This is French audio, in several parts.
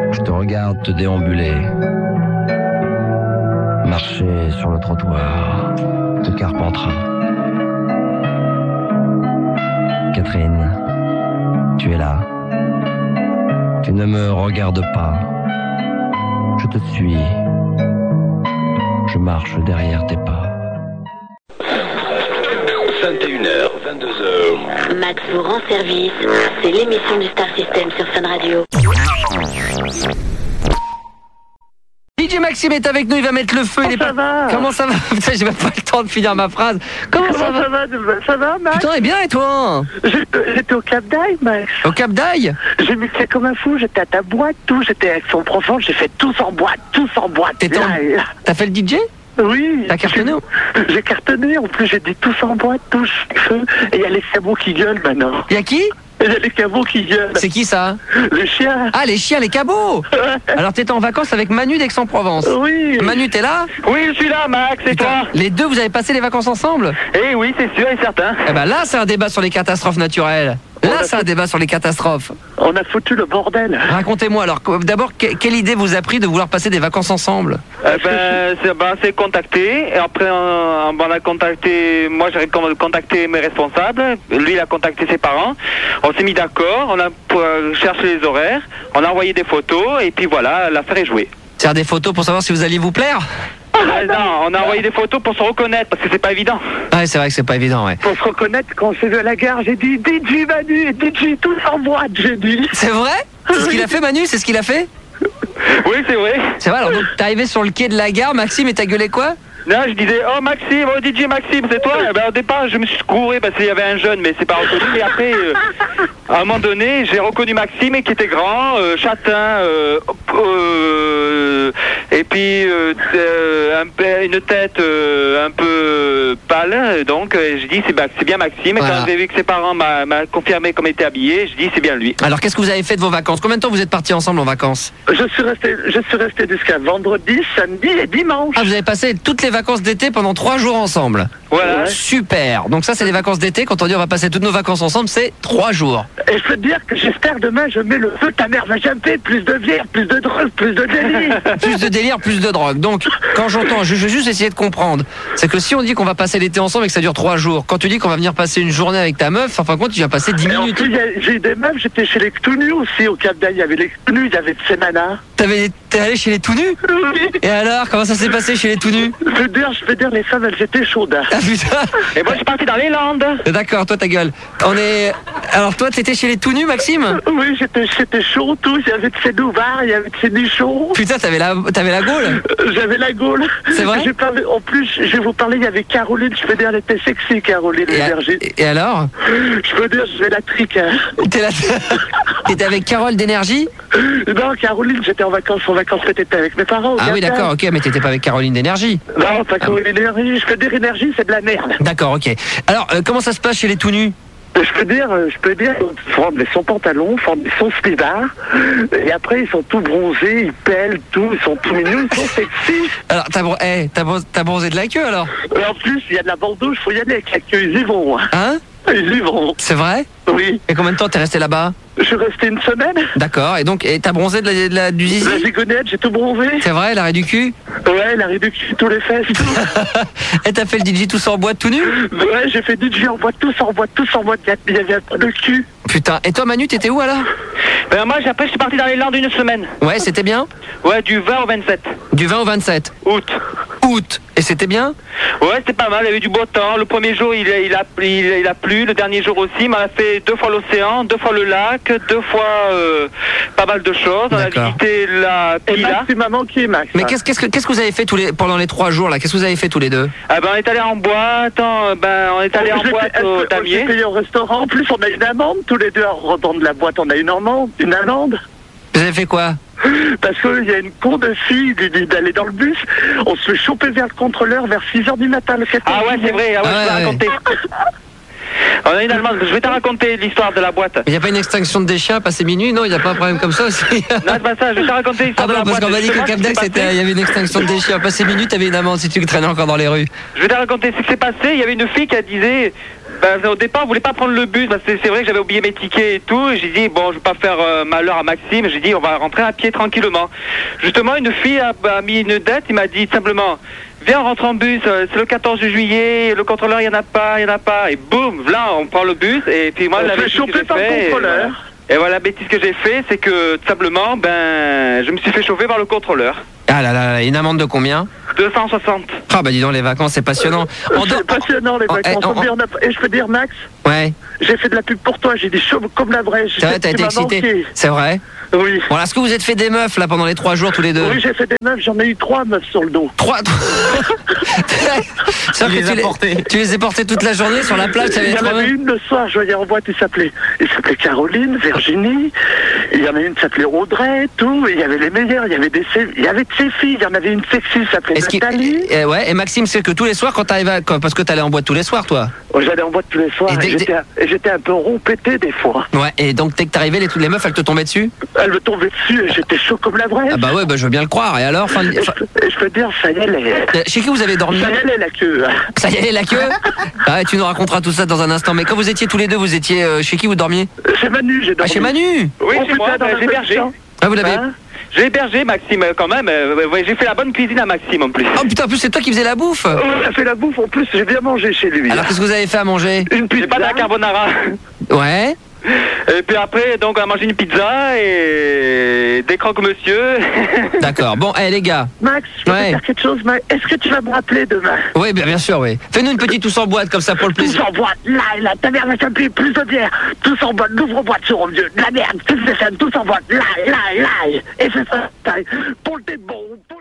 Je te regarde te déambuler, marcher sur le trottoir de Carpentras. Catherine, tu es là. Tu ne me regardes pas. Je te suis. Je marche derrière tes pas. 21h, 22h. Max vous rend service. C'est l'émission du Star System sur Fun Radio. DJ Maxime est avec nous, il va mettre le feu. Ça va. Comment ça va? Putain, j'ai même pas le temps de finir ma phrase. Comment ça va? Ça va, Max? Putain, et bien, et toi? J'étais au Cap d'Aille, Max. Au Cap d'Aille? J'ai mixé comme un fou, j'étais à ta boîte, tout. J'étais avec son profond, j'ai fait tous en boîte. T'as fait le DJ? Oui. T'as cartonné? J'ai cartonné, en plus j'ai dit tous en boîte, tous feu. Et il y a les cabots qui gueulent maintenant. Il y a qui? Il y a les cabots qui gueulent. C'est qui ça? Les chiens. Ah, les chiens, les cabots. Alors t'étais en vacances avec Manu d'Aix-en-Provence. Oui. Manu, t'es là? Oui, je suis là, Max, et Putain, toi? les deux, vous avez passé les vacances ensemble? Eh oui, c'est sûr et certain. Eh ben là, c'est un débat sur les catastrophes naturelles. Là, c'est un débat sur les catastrophes. On a foutu le bordel. Racontez-moi alors, d'abord, quelle idée vous a pris de vouloir passer des vacances ensemble? C'est contacté, et après on a contacté, moi j'ai contacté mes responsables, lui il a contacté ses parents, on s'est mis d'accord, on a cherché les horaires, on a envoyé des photos, et puis voilà, l'affaire est jouée. Faire des photos pour savoir si vous alliez vous plaire? Non, on a envoyé des photos pour se reconnaître, parce que c'est pas évident. Ouais, c'est vrai que c'est pas évident, ouais. Pour se reconnaître, quand on s'est vu à la gare, j'ai dit DJ Manu et DJ tous en boîte, j'ai dit. C'est vrai? C'est ce qu'il a fait, Manu? C'est ce qu'il a fait? Oui, c'est vrai. C'est vrai, alors donc t'es arrivé sur le quai de la gare, Maxime, et t'as gueulé quoi? Là, je disais, oh Maxime, oh DJ Maxime, c'est toi? Eh ben, au départ, je me suis couru parce qu'il y avait un jeune, mais c'est pas reconnu. Et après, à un moment donné, j'ai reconnu Maxime qui était grand, châtain, et puis une tête un peu pâle. Donc, je dis, c'est bien Maxime. Et voilà. quand j'ai vu que ses parents m'a confirmé comment il était habillé, je dis, c'est bien lui. Alors, qu'est-ce que vous avez fait de vos vacances? Combien de temps vous êtes partis ensemble en vacances? Je suis resté jusqu'à vendredi, samedi et dimanche. Ah, vous avez passé toutes les vacances d'été pendant 3 jours ensemble. Voilà. Super. Donc ça, c'est les vacances d'été. Quand on dit on va passer toutes nos vacances ensemble, c'est 3 jours. Et je peux te dire que j'espère demain, je mets le feu, ta mère va jumper, plus de bière, plus de drogue, plus de délire. Plus de délire, plus de drogue. Donc, quand j'entends, je veux juste essayer de comprendre, c'est que si on dit qu'on va passer l'été ensemble et que ça dure 3 jours, quand tu dis qu'on va venir passer une journée avec ta meuf, en fin de compte, tu vas passer 10 Et en minutes. plus, j'ai eu des meufs, j'étais chez les Ctounou aussi, au Cap d'Aille, il y avait les Ctounou, il y avait Tsemana. T'es allé chez les tout nus? Oui. Et alors, comment ça s'est passé chez les tout nus? Je peux dire, les femmes, elles étaient chaudes. Ah putain. Et moi, je suis parti dans les Landes. D'accord, toi ta gueule. Alors toi, t'étais chez les tout nus, Maxime? Oui, j'étais chaud, tout. Il y avait de ces douvards, il y avait de ces nichons. Putain, t'avais la gaule? J'avais la gaule. C'est vrai? En plus, je vais vous parler, il y avait Caroline, je peux dire, elle était sexy, Caroline Berger. Et alors? Je peux dire, je vais la trique. Hein. T'étais avec Carole d'Énergie? Non, Caroline, j'étais en vacances peut-être avec mes parents. Ah oui, d'accord, ok, mais t'étais pas avec Caroline d'Énergie? Non, pas Caroline Énergie. Je peux dire, Énergie, c'est de la merde. D'accord, ok. Alors, comment ça se passe chez les tout nus? Je peux dire, ils font son pantalon, ils sont slibards, et après ils sont tout bronzés, ils pèlent tout, ils sont tout mignons, ils sont sexy. Alors, t'as bronzé de la queue alors? Et en plus, il y a de la bordouche, faut y aller avec la queue, ils y vont. Hein? Ils y vont. C'est vrai? Oui. Et combien de temps t'es resté là-bas? Je suis resté une semaine. D'accord, et donc, t'as bronzé du zizi? La zigounette, j'ai tout bronzé. C'est vrai, l'arrêt du cul? Ouais, l'arrêt du cul, tous les fesses, tout. Et t'as fait le DJ tous en boîte tout nu? Ouais, j'ai fait DJ en boîte, tous en boîte, il y avait un peu de cul. Putain, et toi Manu, t'étais où alors? Ben moi, après, je suis parti dans les Landes une semaine. Ouais, c'était bien? Ouais, du 20 au 27. Du 20 au 27 août. Et c'était bien? Ouais, c'était pas mal, il y avait du beau temps. Le premier jour, il a plu. Le dernier jour aussi, on a fait 2 fois l'océan, 2 fois le lac, 2 fois pas mal de choses. On a visité la Et Pila. Max, tu m'as manqué, Max. Mais qu'est-ce que vous avez fait pendant les 3 jours là? Qu'est-ce que vous avez fait tous les deux? Ah ben, on est allé en boîte, au Damier. J'ai payé au restaurant, en plus on a une amende, tous les deux à revendre la boîte, on a une amende. Vous avez fait quoi? Parce qu'il y a une con de fille d'aller dans le bus, on se fait choper vers le contrôleur vers 6h du matin le 14 Ah ouais, c'est vrai, je vais te raconter. On a une Allemande, je vais te raconter l'histoire de la boîte. Il n'y a pas une extinction des chiens passé minuit? Non, il n'y a pas un problème comme ça aussi? Non, c'est pas ça, je vais te raconter l'histoire de la boîte. Parce qu'on m'a dit qu'au Cap d'Aix, il y avait une extinction des chiens. Passé minuit, t'avais une amende si tu traînais encore dans les rues. Je vais te raconter ce qui s'est passé. Il y avait une fille qui disait Au départ, on voulait pas prendre le bus, parce que c'est vrai que j'avais oublié mes tickets et tout, et j'ai dit, bon, je vais pas faire malheur à Maxime, j'ai dit, on va rentrer à pied tranquillement. Justement, une fille a mis une dette, il m'a dit simplement, viens, on rentre en bus, c'est le 14 juillet, le contrôleur, il y en a pas, et boum, là, on prend le bus, et puis moi, la bêtise que j'ai fait, et voilà, la bêtise que j'ai fait, c'est que, tout simplement, je me suis fait chauffer par le contrôleur. Ah là là, une amende de combien? 260. Ah bah dis donc, les vacances, c'est passionnant. C'est passionnant les vacances. Et je peux dire, Max, ouais. J'ai fait de la pub pour toi, j'ai des chauves comme la vraie. C'est vrai, t'as été excité. C'est vrai? Oui. Bon, est-ce que vous êtes fait des meufs là pendant les 3 jours tous les deux? Oui, j'ai fait des meufs, j'en ai eu 3 meufs sur le dos. 3 tu les as portées toute la journée sur la plage? Il y en avait une le soir, je voyais en boîte, il s'appelait Caroline, Virginie, il y en a une qui s'appelait Audrey, tout, et il y avait les meilleurs, il y avait de ces filles, il y en avait une sexy, s'appelait Nathalie. Ouais, et Maxime, c'est que tous les soirs quand t'arrivais parce que t'allais en boîte tous les soirs, toi? Oh, j'allais en boîte tous les soirs, et j'étais un peu rond pété des fois. Ouais, et donc dès que t'arrivais, les meufs, elles te tombaient dessus? Elles me tombaient dessus, et j'étais chaud comme la vraie. Ah bah ouais, bah je veux bien le croire, et alors je peux dire, ça y est, chez qui vous avez dormi? Ça y est, la queue. Ça y est, la queue? Ah, tu nous raconteras tout ça dans un instant, mais quand vous étiez tous les deux, vous étiez chez qui vous dormiez? Chez Manu, j'ai dormi. Ah, chez Manu? Oui, chez moi, j'ai hébergé. Ah, vous l'avez... J'ai hébergé Maxime quand même, j'ai fait la bonne cuisine à Maxime en plus. Oh putain, en plus c'est toi qui faisais la bouffe. On a fait la bouffe, en plus j'ai bien mangé chez lui. Alors qu'est-ce que vous avez fait à manger? Une pizza. J'ai pas de la carbonara. Ouais. Et puis après, donc on a mangé une pizza et des croque-monsieur. D'accord, bon, les gars. Max, je peux te dire quelque chose, Max. Est-ce que tu vas me rappeler demain? Oui, bien sûr, oui. Fais-nous une petite tous en boîte comme ça pour le plaisir. Tous en boîte, là, ta mère va s'appeler plus de bière. Tous en boîte, l'ouvre-boîte sur mon Dieu. De la merde, tous les scènes, tous en boîte, là. Et c'est ça, pour le bon.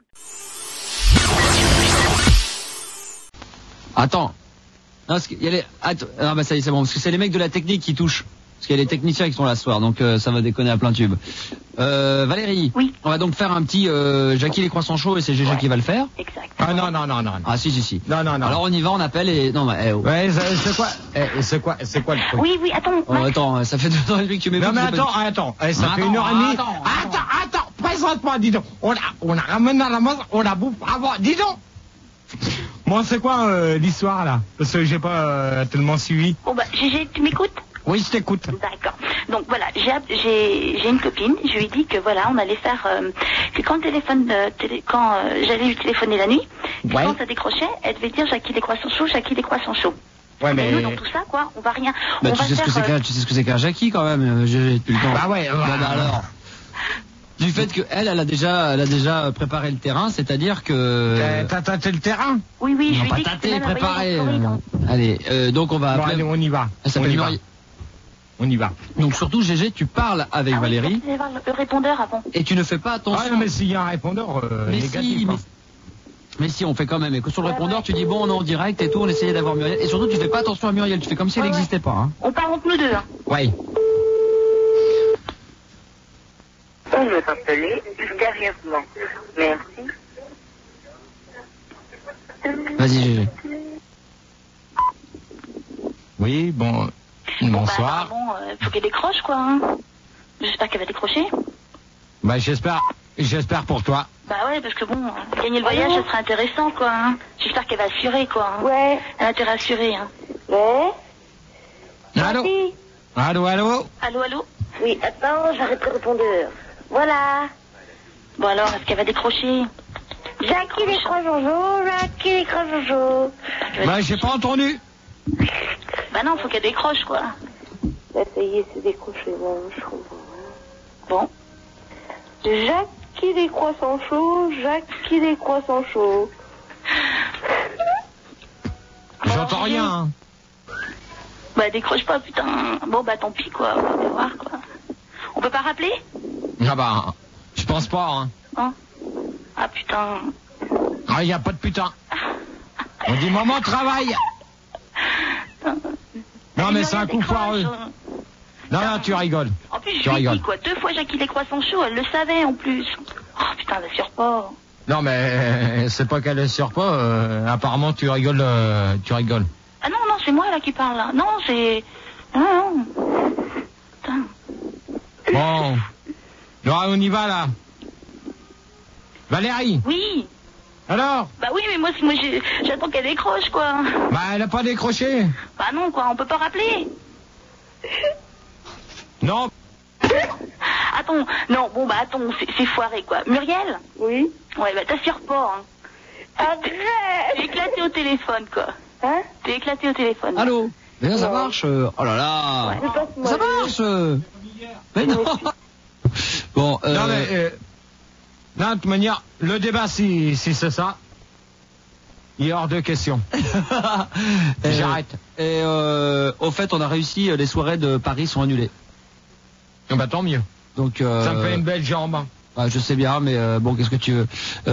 Attends. Non, il y a les... Ah bah ça y est, c'est bon, parce que c'est les mecs de la technique qui touchent. Parce qu'il y a les techniciens qui sont là ce soir, donc ça va déconner à plein tube. Valérie, oui. On va donc faire un petit Jackie les croissants chauds et c'est GG qui va le faire. Exact. Ah non. Ah si. Non. Alors on y va, on appelle et... Non, mais... Oh. Ouais, c'est quoi le truc? Oui, attends. Oh, attends, ça fait 2 ans et demi que tu m'écoutes. Non mais attends, ça fait 1h30. Attends, présente-moi, dis donc. On a ramené à la maison, on la bouffe avant, dis donc. Bon, c'est quoi l'histoire là? Parce que j'ai pas tellement suivi. Oh bah, GG, tu m'écoutes? Oui, je t'écoute. D'accord. Donc voilà, j'ai une copine, je lui ai dit que voilà, on allait faire que quand j'allais lui téléphoner la nuit, ouais. Quand ça décrochait, elle devait dire Jackie les croissants chauds, Jackie les croissants chauds. Ouais, mais nous dans tout ça quoi, on va rien. Bah, tu sais ce que c'est qu'un Jackie quand même, GG depuis le temps. Bah ouais. Bah alors. Du fait que elle a déjà préparé le terrain, c'est-à-dire que... T'as tâté le terrain? Oui, je lui ai pas dit que tâté, préparé. Allez, donc on va appeler... Allez, on y va. Elle s'appelle Muriel. On y va. Donc surtout, GG, tu parles avec Valérie. Oui, voir le répondeur avant. Et tu ne fais pas attention. Ah non, mais s'il y a un répondeur négatif. Mais si, on fait quand même. Et que sur le répondeur, tu dis bon, on est en direct et tout, on essayait d'avoir Muriel. Et surtout, tu fais pas attention à Muriel, tu fais comme si elle n'existait pas. Hein. On parle entre nous deux. Hein. Ouais. On me rappeler ultérieurement. Merci. Vas-y, GG. Oui, bon... Bonsoir. Faut qu'elle décroche, quoi. Hein. J'espère qu'elle va décrocher. Bah, j'espère pour toi. Bah ouais, parce que bon, gagner le voyage, ça serait intéressant, quoi. Hein. J'espère qu'elle va assurer, quoi. Hein. Ouais. Elle a intérêt à assurer, hein. Ouais. Allô? Allô? Oui, attends, j'arrête le répondeur. Voilà. Bon alors, est-ce qu'elle va décrocher? Jackie les croissants chauds. Bah, j'ai pas entendu. Bah non, faut qu'elle décroche, quoi. Ça y est, c'est décroché, bon, je comprends. Bon. Jackie les croissants chauds. J'entends rien, hein. Bah décroche pas, putain. Bon, bah tant pis, quoi. On va voir, quoi. On peut pas rappeler? Ah bah, je pense pas, hein. Hein? Ah putain. Ah, y a pas de putain. On dit maman travaille. Non, mais c'est un coup foireux. Non, tu rigoles. En plus, je lui ai dit, quoi. 2 fois Jackie les croissants chauds, elle le savait, en plus. Oh, putain, elle assure pas. Non, mais c'est pas qu'elle assure pas. Apparemment, tu rigoles. Ah non, c'est moi, là, qui parle, là. Non, c'est... Non. Putain. Bon. Non, on y va, là. Valérie. Oui. Alors? Bah oui, mais moi j'attends qu'elle décroche, quoi. Bah, elle a pas décroché. Bah non, quoi, on peut pas rappeler. Non. Attends, non, bon, bah attends, c'est foiré, quoi. Muriel? Oui. Ouais, bah t'assures pas, hein. T'es éclaté au téléphone, quoi. Hein? T'es éclaté au téléphone. Allô? Mais là, ça marche. Oh là là. Ouais. Ça marche. Mais non. Bon, Non, mais, non, de toute manière, le débat, si c'est ça, il est hors de question. J'arrête. Et au fait, on a réussi, les soirées de Paris sont annulées. Bah tant mieux. Donc, Ça me fait une belle jambe. je sais bien, mais bon, qu'est-ce que tu veux?